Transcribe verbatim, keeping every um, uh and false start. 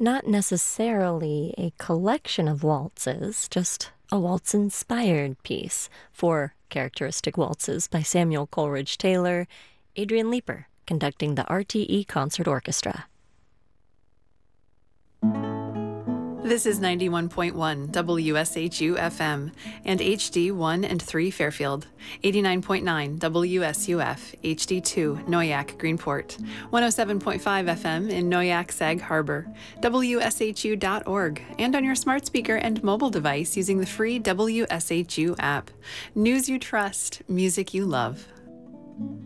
not necessarily a collection of waltzes, just a waltz-inspired piece. Four characteristic waltzes by Samuel Coleridge Taylor, Adrian Leeper conducting the R T E Concert Orchestra. This is ninety-one point one W S H U F M and H D one and three Fairfield, eighty-nine point nine W S U F, H D two Noyak Greenport, one oh seven point five F M in Noyak Sag Harbor, W S H U dot org, and on your smart speaker and mobile device using the free W S H U app. News you trust, music you love.